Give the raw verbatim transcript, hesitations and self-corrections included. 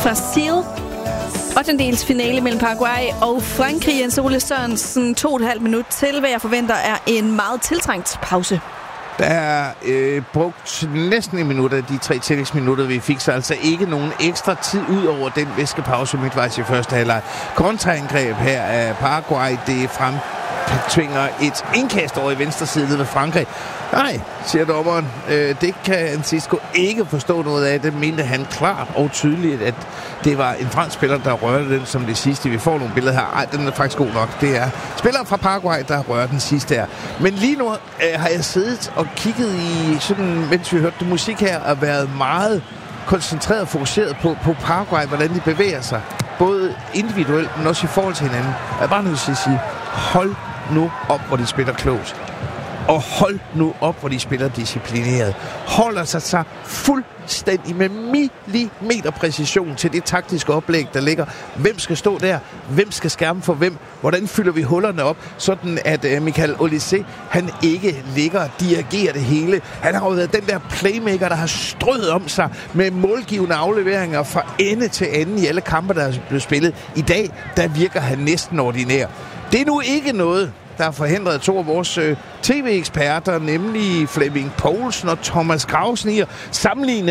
Brasil. ottendels finale mellem Paraguay og Frankrig. Jens Ole Sørensen, to og et halvt minut til, hvad jeg forventer er en meget tiltrængt pause. Der er øh, brugt næsten en minut af de tre tillægsminutter, vi fik, så altså ikke nogen ekstra tid ud over den væskepause midtvejs i første halvleg. Kontraangreb her af Paraguay, det frem tvinger et indkast over i venstre side ved Frankrig. Nej, siger dommeren. Øh, det kan Cisco ikke forstå noget af. Det mente han klart og tydeligt, at det var en fransk spiller, der rørte den som det sidste. Vi får nogle billeder her. Ej, den er faktisk god nok. Det er spilleren fra Paraguay, der rører den sidste her. Men lige nu øh, har jeg siddet og kigget i, sådan, mens vi hørte det musik her, og været meget koncentreret og fokuseret på, på Paraguay, hvordan de bevæger sig. Både individuelt, men også i forhold til hinanden. Jeg er bare nødt til at sige, hold nu op, hvor de spiller klogt. Og hold nu op, hvor de spiller disciplineret. Holder sig så fuldstændig med millimeter præcision til det taktiske oplæg, der ligger. Hvem skal stå der? Hvem skal skærme for hvem? Hvordan fylder vi hullerne op? Sådan at uh, Michael Olise, han ikke ligger og dirigerer det hele. Han har jo været den der playmaker, der har strøget om sig med målgivende afleveringer fra ende til ende i alle kampe, der er blevet spillet. I dag, der virker han næsten ordinær. Det er nu ikke noget, der har forhindret to af vores øh, tv-eksperter, nemlig Flemming Poulsen og Thomas Grausen, i at sammenligne